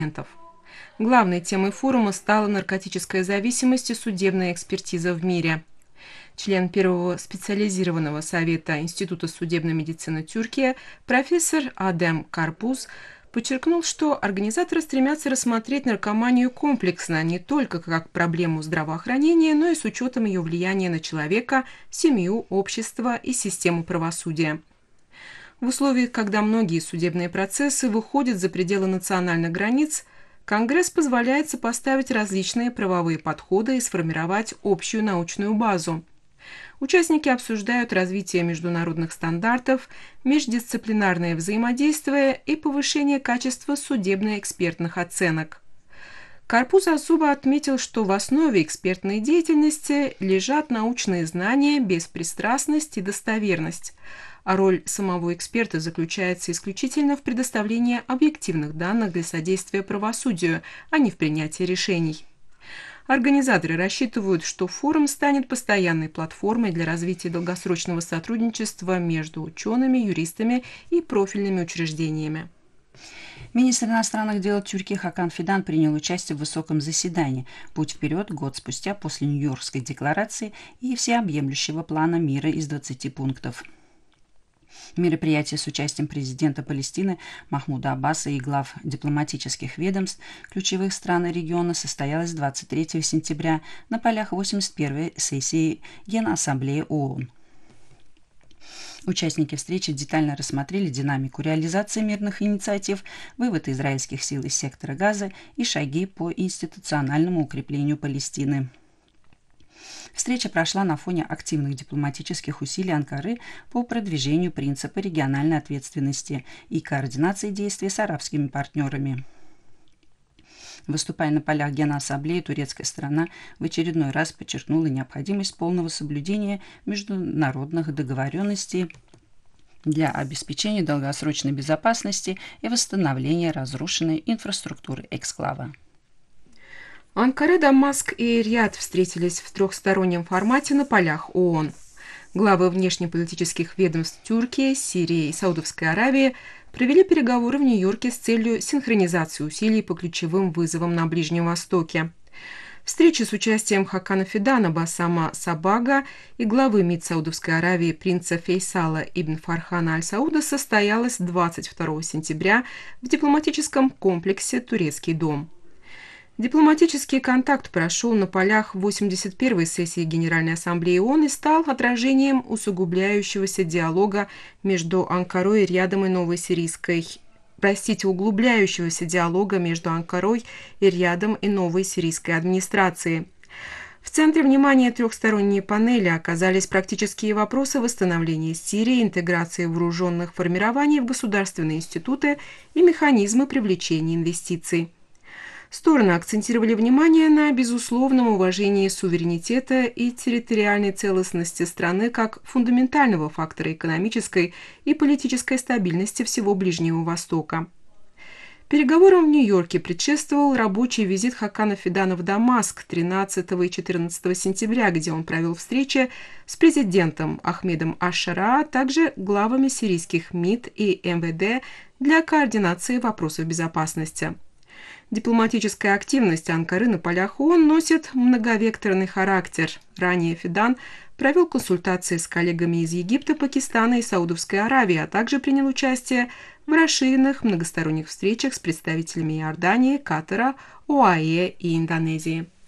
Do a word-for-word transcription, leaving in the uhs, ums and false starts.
Главной темой форума стала наркотическая зависимость и судебная экспертиза в мире. Член первого специализированного совета Института судебной медицины Тюркия профессор Адем Карпуз подчеркнул, что организаторы стремятся рассмотреть наркоманию комплексно, не только как проблему здравоохранения, но и с учетом ее влияния на человека, семью, общество и систему правосудия. В условиях, когда многие судебные процессы выходят за пределы национальных границ, Конгресс позволяет сопоставить различные правовые подходы и сформировать общую научную базу. Участники обсуждают развитие международных стандартов, междисциплинарное взаимодействие и повышение качества судебно-экспертных оценок. Карпуз особо отметил, что в основе экспертной деятельности лежат научные знания, беспристрастность и достоверность, а роль самого эксперта заключается исключительно в предоставлении объективных данных для содействия правосудию, а не в принятии решений. Организаторы рассчитывают, что форум станет постоянной платформой для развития долгосрочного сотрудничества между учеными, юристами и профильными учреждениями. Министр иностранных дел Тюркии Хакан Фидан принял участие в высоком заседании «Путь вперед» год спустя после Нью-Йоркской декларации и всеобъемлющего плана мира из двадцати пунктов. Мероприятие с участием президента Палестины Махмуда Аббаса и глав дипломатических ведомств ключевых стран региона состоялось двадцать третьего сентября на полях восемьдесят первой сессии Генассамблеи ООН. Участники встречи детально рассмотрели динамику реализации мирных инициатив, вывод израильских сил из сектора Газа и шаги по институциональному укреплению Палестины. Встреча прошла на фоне активных дипломатических усилий Анкары по продвижению принципа региональной ответственности и координации действий с арабскими партнерами. Выступая на полях Генассамблеи, турецкая сторона в очередной раз подчеркнула необходимость полного соблюдения международных договоренностей для обеспечения долгосрочной безопасности и восстановления разрушенной инфраструктуры эксклава. Анкара, Дамаск и Риад встретились в трехстороннем формате на полях ООН. Главы внешнеполитических ведомств Тюркии, Сирии и Саудовской Аравии провели переговоры в Нью-Йорке с целью синхронизации усилий по ключевым вызовам на Ближнем Востоке. Встреча с участием Хакана Фидана, Басама Сабага и главы МИД Саудовской Аравии принца Фейсала ибн Фархана Аль-Сауда состоялась двадцать второго сентября в дипломатическом комплексе «Турецкий дом». Дипломатический контакт прошел на полях восемьдесят первой сессии Генеральной Ассамблеи ООН и стал отражением усугубляющегося диалога между Анкарой и Риадом и новой сирийской, простите, углубляющегося диалога между Анкарой и Риадом и новой сирийской администрацией. В центре внимания трехсторонней панели оказались практические вопросы восстановления Сирии, интеграции вооруженных формирований в государственные институты и механизмы привлечения инвестиций. Стороны акцентировали внимание на безусловном уважении суверенитета и территориальной целостности страны как фундаментального фактора экономической и политической стабильности всего Ближнего Востока. Переговорам в Нью-Йорке предшествовал рабочий визит Хакана Фидана в Дамаск тринадцатого и четырнадцатого сентября, где он провел встречи с президентом Ахмедом Аш-Шара, а также главами сирийских МИД и эм вэ дэ для координации вопросов безопасности. Дипломатическая активность Анкары на полях ООН носит многовекторный характер. Ранее Фидан провел консультации с коллегами из Египта, Пакистана и Саудовской Аравии, а также принял участие в расширенных многосторонних встречах с представителями Иордании, Катара, ОАЭ и Индонезии.